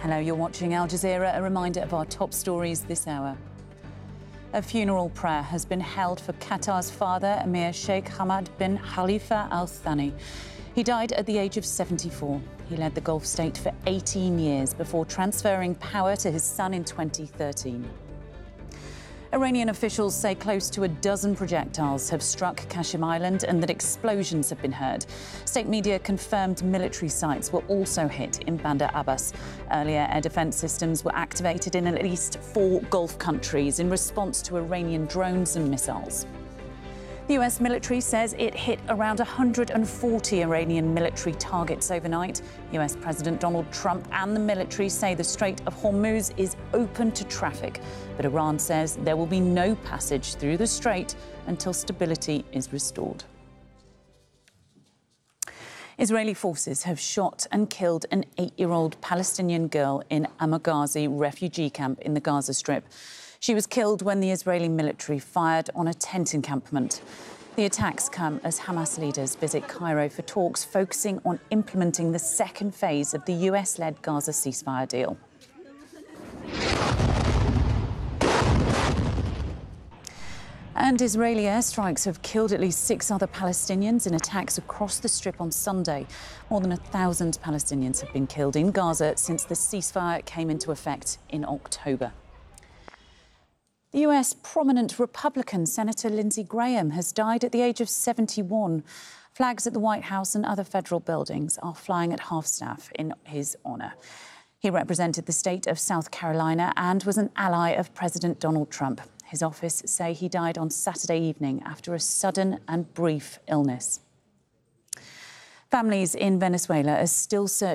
Hello, you're watching Al Jazeera. A reminder of our top stories this hour. A funeral prayer has been held for Qatar's father, Emir Sheikh Hamad bin Khalifa Al Thani. He died at the age of 74. He led the Gulf state for 18 years before transferring power to his son in 2013. Iranian officials say close to a dozen projectiles have struck Qashm Island and that explosions have been heard. State media confirmed military sites were also hit in Bandar Abbas. Earlier, air defence systems were activated in at least 4 Gulf countries in response to Iranian drones and missiles. The US military says it hit around 140 Iranian military targets overnight. US President Donald Trump and the military say the Strait of Hormuz is open to traffic, but Iran says there will be no passage through the strait until stability is restored. Israeli forces have shot and killed an 8-year-old Palestinian girl in Amr Ghazi refugee camp in the Gaza Strip. She was killed when the Israeli military fired on a tent encampment. The attacks come as Hamas leaders visit Cairo for talks focusing on implementing the second phase of the US-led Gaza ceasefire deal. And Israeli airstrikes have killed at least 6 other Palestinians in attacks across the Strip on Sunday. More than 1,000 Palestinians have been killed in Gaza since the ceasefire came into effect in October. The US prominent Republican Senator Lindsey Graham has died at the age of 71. Flags at the White House and other federal buildings are flying at half-staff in his honour. He represented the state of South Carolina and was an ally of President Donald Trump. His office say he died on Saturday evening after a sudden and brief illness. Families in Venezuela are still searching